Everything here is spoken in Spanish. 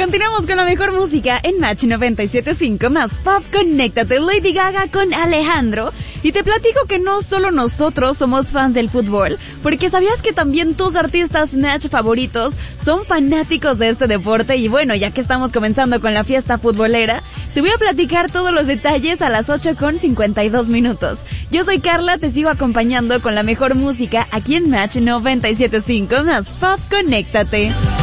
Continuamos con la mejor música en Match 97.5 más Pop. Conéctate, Lady Gaga con Alejandro. Y te platico que no solo nosotros somos fans del fútbol, porque sabías que también tus artistas Match favoritos son fanáticos de este deporte. Y bueno, ya que estamos comenzando con la fiesta futbolera, te voy a platicar todos los detalles a las 8:52. Yo soy Carla, te sigo acompañando con la mejor música aquí en Match 97.5 más Pop. Conéctate.